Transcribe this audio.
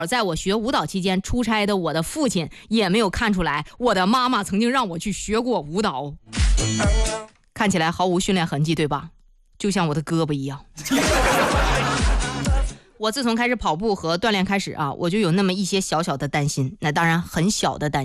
在我学舞蹈期间出差的我的父亲也没有看出来我的妈妈曾经让我去学过舞蹈，看起来毫无训练痕迹，对吧？就像我的胳膊一样。我自从开始跑步和锻炼开始啊，我就有那么一些小小的担心，那当然很小的担心。